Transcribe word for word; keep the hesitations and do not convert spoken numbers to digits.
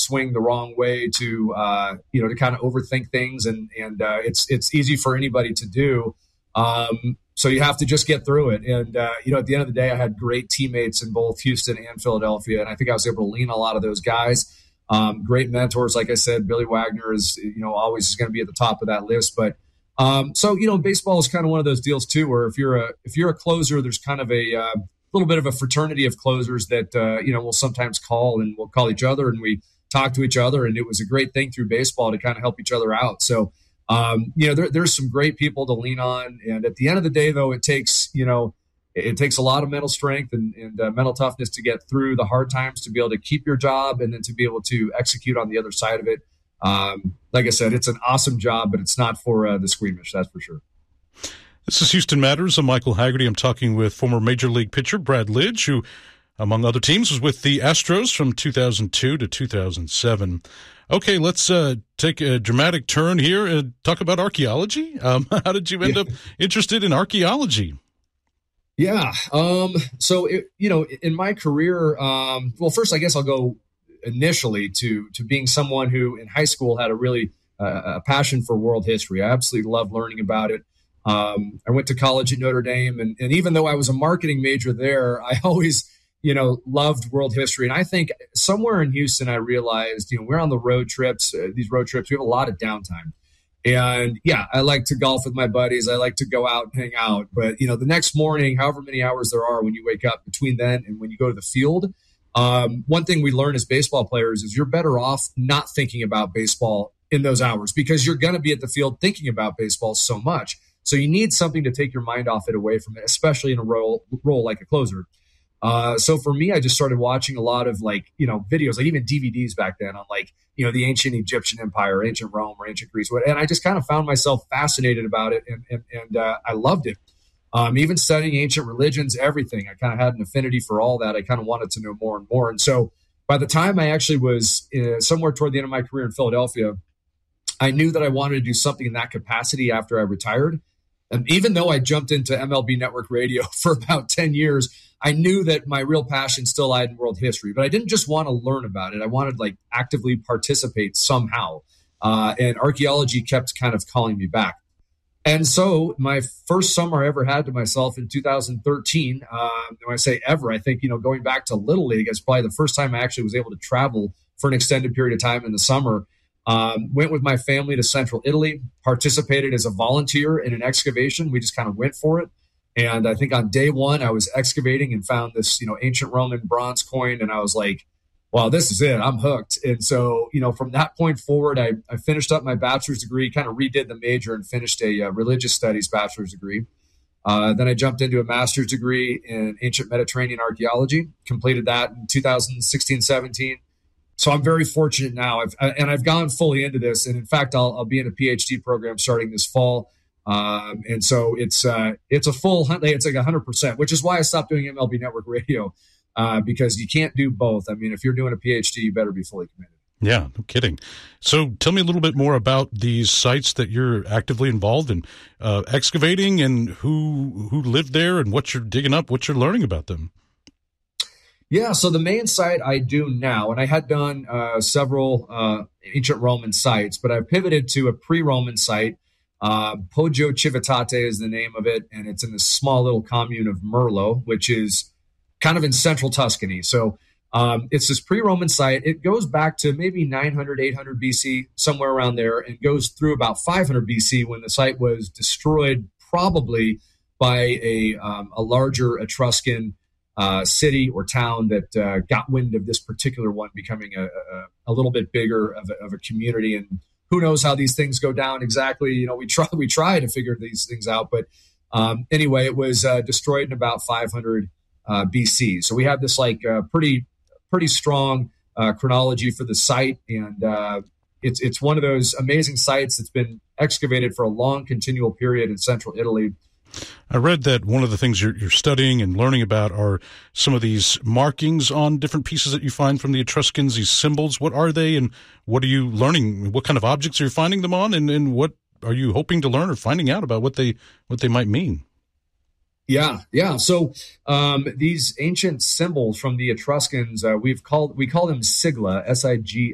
swing the wrong way, to uh, you know, to kind of overthink things, and and uh, it's it's easy for anybody to do. Um, so you have to just get through it. And uh, you know, at the end of the day, I had great teammates in both Houston and Philadelphia, and I think I was able to lean on a lot of those guys. Um, great mentors, like I said, Billy Wagner is, you know, always is going to be at the top of that list. But um, so, you know, baseball is kind of one of those deals too, where if you're a if you're a closer, there's kind of a uh, little bit of a fraternity of closers that uh, you know, we'll sometimes call, and we'll call each other, and we talk to each other, and it was a great thing through baseball to kind of help each other out. So um, you know, there, there's some great people to lean on, and at the end of the day, though, it takes you know. It takes a lot of mental strength and, and uh, mental toughness to get through the hard times, to be able to keep your job, and then to be able to execute on the other side of it. Um, like I said, it's an awesome job, but it's not for uh, the squeamish, that's for sure. This is Houston Matters. I'm Michael Haggerty. I'm talking with former Major League pitcher Brad Lidge, who, among other teams, was with the Astros from two thousand two to two thousand seven. Okay, let's uh, take a dramatic turn here and talk about archaeology. Um, how did you end yeah. up interested in archaeology? Yeah. Um, so, it, you know, in my career, um, well, first, I guess I'll go initially to to being someone who in high school had a really uh, a passion for world history. I absolutely loved learning about it. Um, I went to college at Notre Dame, and, and even though I was a marketing major there, I always, you know, loved world history. And I think somewhere in Houston, I realized, you know, we're on the road trips, uh, these road trips, we have a lot of downtime. And yeah, I like to golf with my buddies. I like to go out and hang out. But, you know, the next morning, however many hours there are when you wake up between then and when you go to the field, um, one thing we learn as baseball players is you're better off not thinking about baseball in those hours, because you're going to be at the field thinking about baseball so much. So you need something to take your mind off it, away from it, especially in a role, role like a closer. Uh, so for me, I just started watching a lot of like, you know, videos, like even D V Ds back then on like, you know, the ancient Egyptian empire, ancient Rome, or ancient Greece. And I just kind of found myself fascinated about it. And, and, and uh, I loved it. Um, even studying ancient religions, everything. I kind of had an affinity for all that. I kind of wanted to know more and more. And so by the time I actually was uh, somewhere toward the end of my career in Philadelphia, I knew that I wanted to do something in that capacity after I retired. And even though I jumped into M L B Network Radio for about ten years, I knew that my real passion still lied in world history, but I didn't just want to learn about it. I wanted to like actively participate somehow. Uh, and archaeology kept kind of calling me back. And so my first summer I ever had to myself in two thousand thirteen, uh, when I say ever, I think, you know, going back to Little League, it's probably the first time I actually was able to travel for an extended period of time in the summer. Um, went with my family to central Italy, participated as a volunteer in an excavation. We just kind of went for it. And I think on day one, I was excavating and found this, you know, ancient Roman bronze coin. And I was like, well, this is it. I'm hooked. And so, you know, from that point forward, I, I finished up my bachelor's degree, kind of redid the major and finished a uh, religious studies bachelor's degree. Uh, then I jumped into a master's degree in ancient Mediterranean archaeology, completed that in two thousand sixteen, seventeen. So I'm very fortunate now. I've, and I've gone fully into this. And in fact, I'll, I'll be in a PhD program starting this fall. Um, and so it's uh, it's a full, it's like one hundred percent, which is why I stopped doing M L B Network Radio, uh, because you can't do both. I mean, if you're doing a PhD, you better be fully committed. Yeah, no kidding. So tell me a little bit more about these sites that you're actively involved in uh, excavating, and who who lived there and what you're digging up, what you're learning about them. Yeah, so the main site I do now, and I had done uh, several uh, ancient Roman sites, but I've pivoted to a pre-Roman site. Uh, Poggio Civitate is the name of it, and it's in the small little commune of Merlo, which is kind of in central Tuscany. So um, it's this pre-Roman site. It goes back to maybe nine hundred, eight hundred B C, somewhere around there, and goes through about five hundred B C when the site was destroyed, probably by a, um, a larger Etruscan Uh, city or town that uh, got wind of this particular one becoming a, a, a little bit bigger of a, of a community. And who knows how these things go down exactly. You know, we try, we try to figure these things out. But um, anyway, it was uh, destroyed in about five hundred uh, B C. So we have this like uh, pretty, pretty strong uh, chronology for the site. And uh, it's, it's one of those amazing sites that's been excavated for a long continual period in central Italy. I read that one of the things you're, you're studying and learning about are some of these markings on different pieces that you find from the Etruscans, these symbols. What are they, and what are you learning? What kind of objects are you finding them on, and, and what are you hoping to learn or finding out about what they what they might mean? Yeah, yeah. So um, these ancient symbols from the Etruscans, uh, we've called we call them sigla, S I G